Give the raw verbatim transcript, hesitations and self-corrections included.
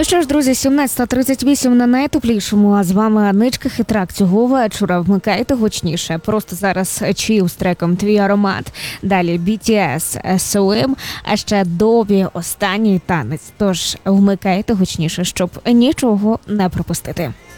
Ну що ж, друзі, сімнадцята тридцять вісім на найтеплішому, а з вами Аничка Хитрак. Цього вечора вмикайте гучніше. Просто зараз Чів з треком «Твій аромат». Далі бі ті ес, ес о ем, а ще Добі «Останній танець». Тож вмикайте гучніше, щоб нічого не пропустити.